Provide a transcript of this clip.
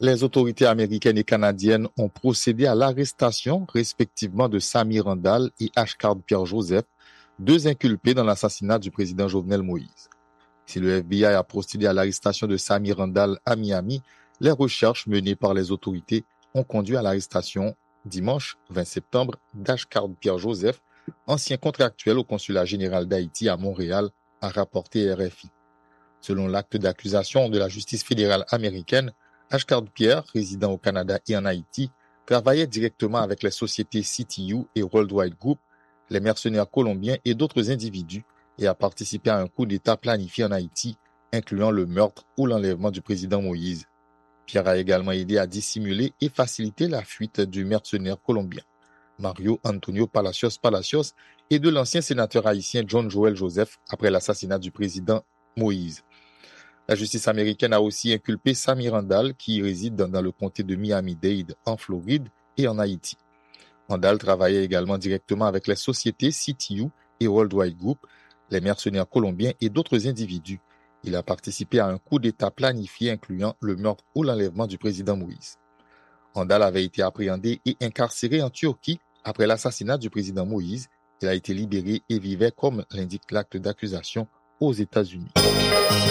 Les autorités américaines et canadiennes ont procédé à l'arrestation respectivement de Samir Randall et Ashkard Pierre-Joseph, deux inculpés dans l'assassinat du président Jovenel Moïse. Si le FBI a procédé à l'arrestation de Samir Randall à Miami, les recherches menées par les autorités ont conduit à l'arrestation dimanche 20 septembre d'Ashkard Pierre-Joseph, ancien contractuel au consulat général d'Haïti à Montréal, a rapporté RFI. Selon l'acte d'accusation de la justice fédérale américaine, Ashkard Pierre, résident au Canada et en Haïti, travaillait directement avec les sociétés CTU et Worldwide Group, les mercenaires colombiens et d'autres individus et a participé à un coup d'État planifié en Haïti, incluant le meurtre ou l'enlèvement du président Moïse. Pierre a également aidé à dissimuler et faciliter la fuite du mercenaire colombien, Mario Antonio Palacios, et de l'ancien sénateur haïtien John Joel Joseph après l'assassinat du président Moïse. La justice américaine a aussi inculpé Samir Randall, qui réside dans le comté de Miami-Dade, en Floride et en Haïti. Randall travaillait également directement avec les sociétés CTU et Worldwide Group, les mercenaires colombiens et d'autres individus. Il a participé à un coup d'État planifié incluant le meurtre ou l'enlèvement du président Moïse. Randall avait été appréhendé et incarcéré en Turquie après l'assassinat du président Moïse. Il a été libéré et vivait, comme l'indique l'acte d'accusation, aux États-Unis.